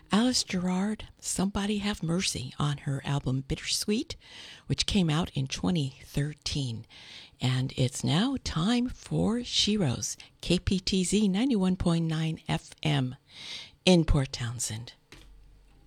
Alice Gerard, Somebody Have Mercy, on her album Bittersweet, which came out in 2013. And it's now time for Sheroes, KPTZ 91.9 FM in Port Townsend.